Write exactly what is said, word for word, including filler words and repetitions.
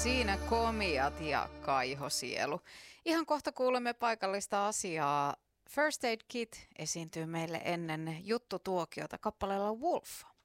Siinä komiat ja kaihosielu. Ihan kohta kuulemme paikallista asiaa. First Aid Kit esiintyy meille ennen juttutuokiota kappaleella Wolf.